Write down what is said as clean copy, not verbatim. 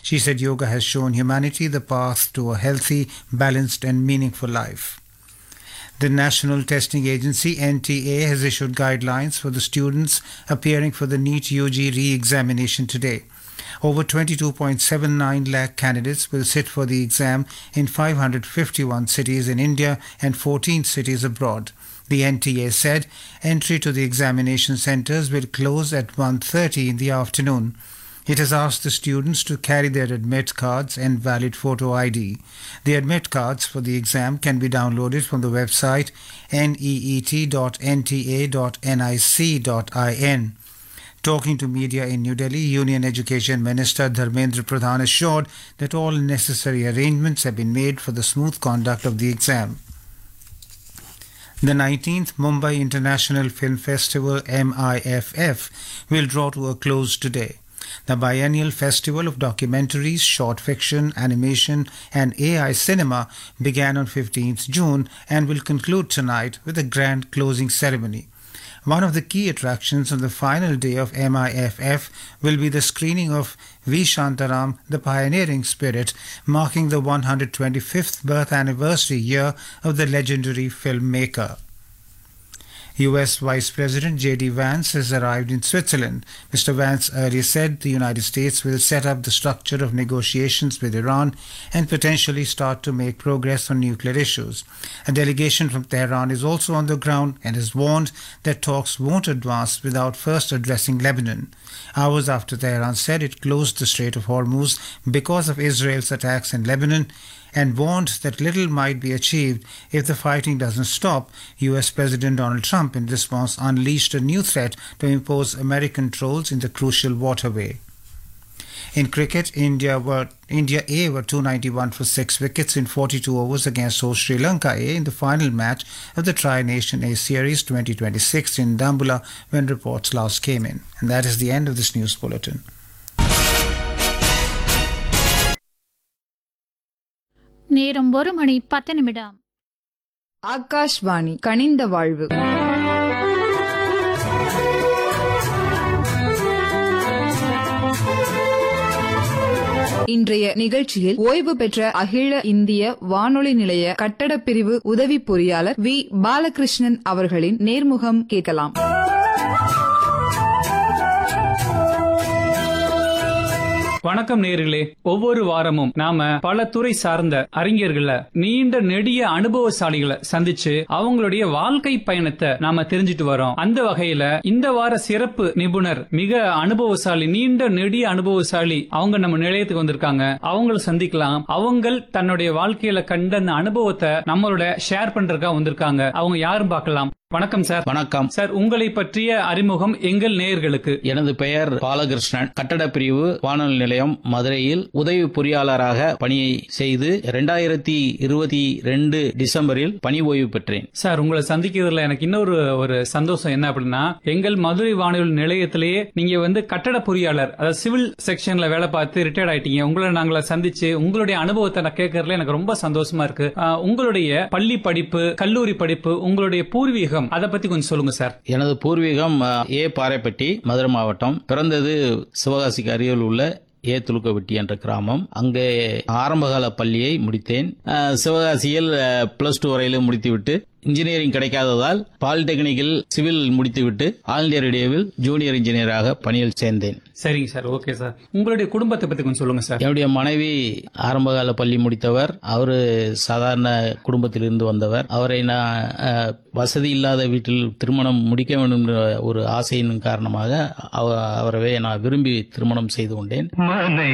She said yoga has shown humanity the path to a healthy, balanced and meaningful life. The National Testing Agency (NTA) has issued guidelines for the students appearing for the NEET UG re-examination today. Over 22.79 lakh candidates will sit for the exam in 551 cities in India and 14 cities abroad. The NTA said entry to the examination centres will close at 1:30 in the afternoon. It has asked the students to carry their admit cards and valid photo ID. The admit cards for the exam can be downloaded from the website neet.nta.nic.in. Talking to media in New Delhi, Union Education Minister Dharmendra Pradhan assured that all necessary arrangements have been made for the smooth conduct of the exam. The 19th Mumbai International Film Festival (MIFF) will draw to a close today. The biennial festival of documentaries, short fiction, animation and AI cinema began on 15th June and will conclude tonight with a grand closing ceremony. One of the key attractions on the final day of MIFF will be the screening of V. Shantaram, The Pioneering Spirit, marking the 125th birth anniversary year of the legendary filmmaker. U.S. Vice President J.D. Vance has arrived in Switzerland. Mr. Vance earlier said the United States will set up the structure of negotiations with Iran and potentially start to make progress on nuclear issues. A delegation from Tehran is also on the ground and has warned that talks won't advance without first addressing Lebanon. Hours after Tehran said it closed the Strait of Hormuz because of Israel's attacks in Lebanon and warned that little might be achieved if the fighting doesn't stop, U.S. President Donald Trump in response unleashed a new threat to impose American trolls in the crucial waterway. In cricket, India A were 291 for 6 wickets in 42 overs against host Sri Lanka A in the final match of the Tri-Nation A Series 2026 in Dambulla when reports last came in. And that is the end of this news bulletin. நேரம் 1:10. ஆகாஷ்வாணி கனிந்த வாழ்வு. இன்றைய நிகழ்ச்சியில் ஓய்வு பெற்ற அகில இந்திய வானொலி நிலைய கட்டடப் பிரிவு உதவி பொறியாளர் வி. பாலகிருஷ்ணன் அவர்களின் நேர்முகம் கேட்கலாம். வணக்கம் நேயர்களே. ஒவ்வொரு வாரமும் நாம பல துறை சார்ந்த அறிஞர்களை, நீண்ட நெடிய அனுபவசாலிகளை சந்திச்சு அவங்களுடைய வாழ்க்கை பயணத்தை நாம தெரிஞ்சிட்டு வரோம். அந்த வகையில இந்த வார சிறப்பு நிபுணர், மிக அனுபவசாலி, நீண்ட நெடிய அனுபவசாலி, அவங்க நம்ம நிலையத்துக்கு வந்திருக்காங்க. அவங்கள சந்திக்கலாம். அவங்க தன்னுடைய வாழ்க்கையில கண்ட அந்த அனுபவத்தை நம்மளோட ஷேர் பண்றதுக்காக வந்திருக்காங்க. அவங்க யாரும் பார்க்கலாம். வணக்கம் சார். வணக்கம் சார். உங்களை பற்றிய அறிமுகம் எங்கள் நேயர்களுக்கு. எனது பெயர் பாலகிருஷ்ணன். கட்டட பிரிவு வானொலி நிலையம் மதுரையில் உதவி பொறியாளராக பணியை செய்து 2022 டிசம்பரில் பணி ஓய்வு பெற்றேன். சார், உங்களை சந்திக்கிறதுல எனக்கு இன்னொரு சந்தோஷம் என்ன அப்படின்னா, எங்கள் மதுரை வானொலி நிலையத்திலேயே நீங்க கட்டட பொறியாளர், அதாவது சிவில் செக்ஷன்ல வேலை பார்த்து ரிட்டையர்ட் ஆயிட்டீங்க. உங்களை நாங்கள சந்திச்சு உங்களுடைய அனுபவத்தை நான் கேட்கறதுல எனக்கு ரொம்ப சந்தோஷமா இருக்கு. உங்களுடைய பள்ளி படிப்பு, கல்லூரி படிப்பு, உங்களுடைய பூர்வீகம், அதை பத்தி கொஞ்சம் சொல்லுங்க சார். எனது பூர்வீகம் ஏ. பாறைப்பட்டி, மதுரை மாவட்டம். பிறந்தது சிவகாசிக்கு அருகில் உள்ள ஏ. துலுக்கவெட்டி என்ற கிராமம். அங்கே ஆரம்பகால பள்ளியை முடித்தேன். சிவகாசியில் +2 வரையிலும் முடித்துவிட்டு இன்ஜினியரிங் கிடைக்காததால் பாலிடெக்னிக்கில் சிவில் முடித்துவிட்டு ஆல் இந்தியா ரேடியோவில் ஜூனியர் இன்ஜினியராக பணியில் சேர்ந்தேன். சரிங்க சார். Okay sir. உங்களுடைய குடும்பத்தை பத்தி கொஞ்சம் சொல்லுங்க சார். என்னுடைய மனைவி ஆரம்பகால பள்ளி முடித்தவர். அவரு சாதாரண குடும்பத்தில் இருந்து வந்தவர். அவரை நான் வசதி இல்லாத வீட்டில் திருமணம் முடிக்க வேண்டும் என்ற ஒரு ஆசையின் காரணமாக அவரவே நான் விரும்பி திருமணம் செய்து கொண்டேன்.